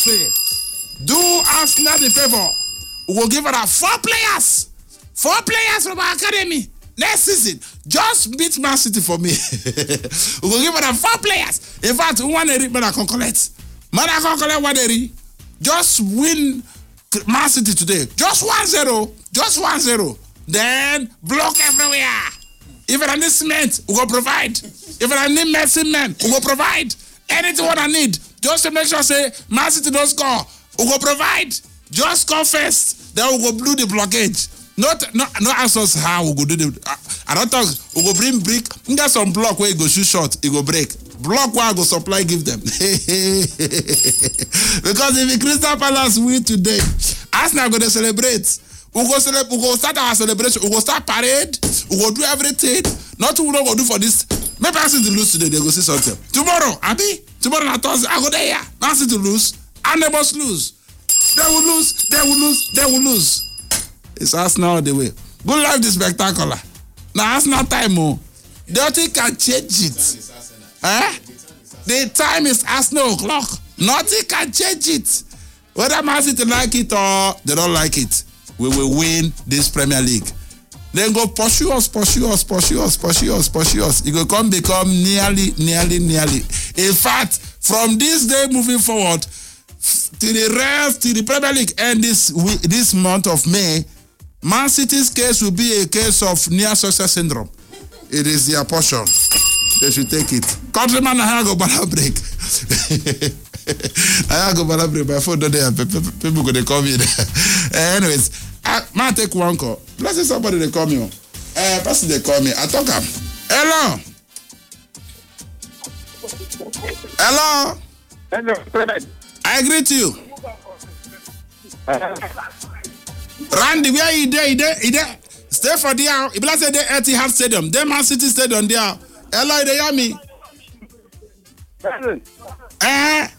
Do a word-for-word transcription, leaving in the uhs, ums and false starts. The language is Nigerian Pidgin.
say, do Arsenal the favor. We will give her four players. Four players from our academy. Next season, just beat Man City for me. We will give her four players. In fact, one area, man, I can collect. Man, I can collect one area. Just win Man City today. Just one zero. Just one zero. Then block everywhere. If I need cement, we will provide. If I need medicine men, we will provide. Anything what I need. Just to make sure, say, Man City don't score. We will provide. Just score first. Then we will blow the blockage. Not, not, not ask us how we go do the. I, I don't talk. We go bring brick. We got some block where it go shoot short. It go break. Block where I go supply give them. Because if the Crystal Palace win today, Arsenal go to celebrate. We go celebrate. We go start our celebration. We go start parade. We go do everything. Nothing we don't go do for this. Maybe Man City lose today. They go see something. Tomorrow, Abi. Tomorrow na Thursday. I go there. Yeah. Man City lose. And they must lose. They will lose. They will lose. They will lose. It's Arsenal the way. Good life is spectacular. Now Arsenal time, oh. Nothing can change it. Eh? The time is Arsenal o'clock. Nothing can change it. Whether Man City like it or they don't like it, we will win this Premier League. Then go pursue us, pursue us, pursue us, pursue us, pursue us. It will come become nearly, nearly, nearly. In fact, from this day moving forward, to the rest, to the Premier League end this week, this month of May, Man City's case will be a case of near success syndrome. It is their portion. They should take it. Countryman, I go bala break. I go bala break. My phone don't there. People go they call me there. Anyways, I man take one call. Let's say somebody they call me. Uh, person they call me. I talk am. Hello. Hello. Hello. I agree to you. Randy, where you there? You there? You there? Stay for there. If I say they Etihad Stadium, they Man City Stadium there. Hello, they hear me? Eh?